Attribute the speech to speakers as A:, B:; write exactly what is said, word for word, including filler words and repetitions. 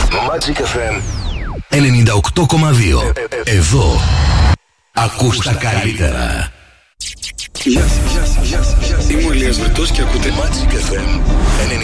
A: Magic εφ εμ ενενήντα οκτώ κόμμα δύο. Εδώ ακούς τα καλύτερα.
B: Γεια σας, γεια σας, γεια σας. Είμαι ο Ηλίας Βρετός και ακούτε
A: Magic εφ εμ